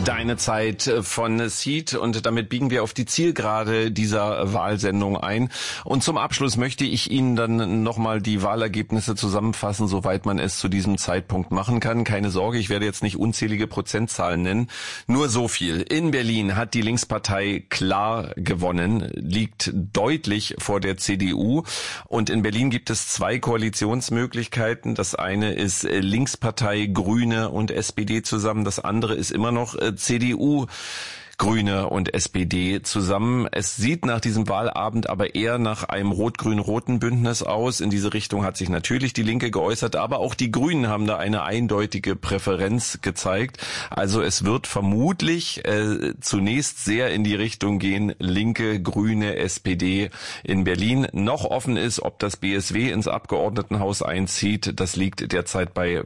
Deine Zeit von Seed, und damit biegen wir auf die Zielgerade dieser Wahlsendung ein. Und zum Abschluss möchte ich Ihnen dann nochmal die Wahlergebnisse zusammenfassen, soweit man es zu diesem Zeitpunkt machen kann. Keine Sorge, ich werde jetzt nicht unzählige Prozentzahlen nennen. Nur so viel. In Berlin hat die Linkspartei klar gewonnen, liegt deutlich vor der CDU. Und in Berlin gibt es zwei Koalitionsmöglichkeiten. Das eine ist Linkspartei, Grüne und SPD zusammen. Das andere ist immer noch CDU, Grüne und SPD zusammen. Es sieht nach diesem Wahlabend aber eher nach einem rot-grün-roten Bündnis aus. In diese Richtung hat sich natürlich die Linke geäußert, aber auch die Grünen haben da eine eindeutige Präferenz gezeigt. Also es wird vermutlich zunächst sehr in die Richtung gehen, Linke, Grüne, SPD in Berlin. Noch offen ist, ob das BSW ins Abgeordnetenhaus einzieht. Das liegt derzeit bei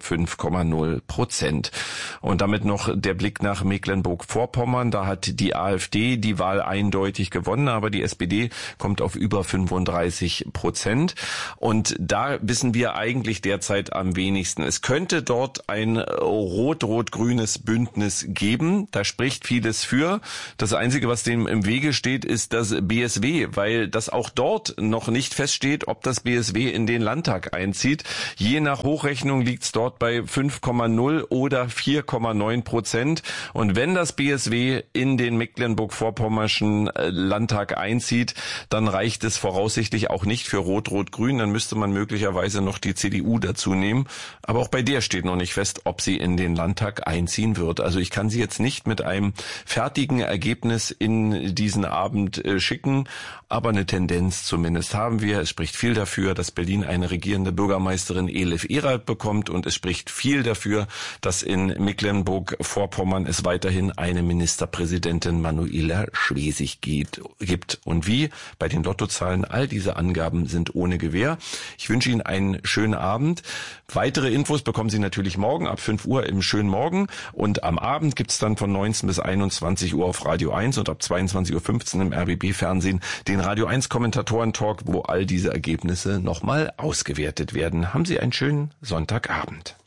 5,0%. Und damit noch der Blick nach Mecklenburg-Vorpommern. Da hat die AfD die Wahl eindeutig gewonnen, aber die SPD kommt auf über 35%. Und da wissen wir eigentlich derzeit am wenigsten. Es könnte dort ein rot-rot-grünes Bündnis geben. Da spricht vieles für. Das Einzige, was dem im Wege steht, ist das BSW, weil das auch dort noch nicht feststeht, ob das BSW in den Landtag einzieht. Je nach Hochrechnung liegt es dort bei 5,0 oder 4,9%. Und wenn das BSW in den Mecklenburg-Vorpommerschen Landtag einzieht, dann reicht es voraussichtlich auch nicht für Rot-Rot-Grün. Dann müsste man möglicherweise noch die CDU dazu nehmen. Aber auch bei der steht noch nicht fest, ob sie in den Landtag einziehen wird. Also ich kann sie jetzt nicht mit einem fertigen Ergebnis in diesen Abend schicken, aber eine Tendenz zumindest haben wir. Es spricht viel dafür, dass Berlin eine regierende Bürgermeisterin Elif Eralt bekommt, und es spricht viel dafür, dass in Mecklenburg-Vorpommern es weiterhin eine Ministerpräsidentin Manuela Schwesig gibt. Und wie bei den Lottozahlen, all diese Angaben sind ohne Gewähr. Ich wünsche Ihnen einen schönen Abend. Weitere Infos bekommen Sie natürlich morgen ab 5 Uhr im Schönen Morgen, und am Abend gibt's dann von 19 bis 21 Uhr auf Radio 1 und ab 22:15 Uhr im RBB-Fernsehen den Radio 1 Kommentatoren-Talk, wo all diese Ergebnisse nochmal ausgewertet werden. Haben Sie einen schönen Sonntagabend.